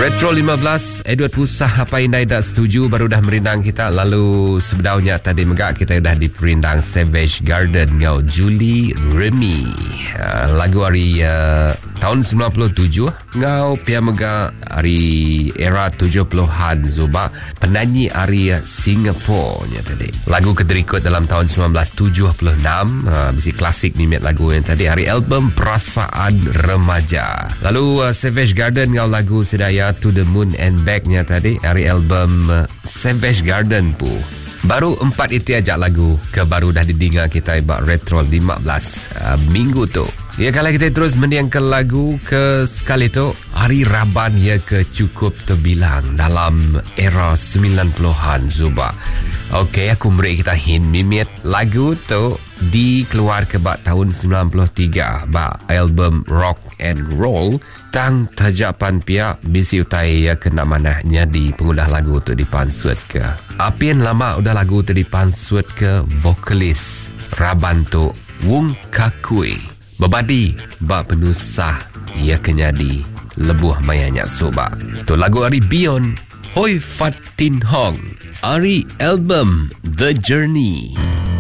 Retro 15, Edward Pusah apa indai tak setuju baru dah merindang kita. Lalu sebenarnya tadi megak kita dah diperindang Savage Garden ngau Julie Remy. Lagu hari tahun 97 ngau pia megak hari era 70-an Zuba penyanyi hari Singapore nya tadi. Lagu keterikut dalam tahun 1976 bisi klasik mimet lagu yang tadi hari album Perasaan Remaja. Lalu Savage Garden ngau lagu sedaya To the Moon and Back-nya tadi hari album Savage Garden pu. Baru 4 itu aja lagu ke baru dah didengar kita ibak Retro 15 minggu tu. Ya, kalau kita terus mendiang ke lagu ke sekali tu hari Raban ya ke cukup terbilang dalam era 90-an Zuba. Okey, aku beri kita hint mimit lagu tu dikeluar ke bak tahun 93 bak album Rock and Roll tang tajapan pia bisi utai ya kena manahnya di pengundah lagu tu dipansut ke apian lama udah lagu tu dipansut ke vokalis Raban tu Wong Kakui babadi bak penusah ia kenyadi lebuh mayanya soba tu lagu hari Beyond Hoi Fat Tin Hong hari album The Journey.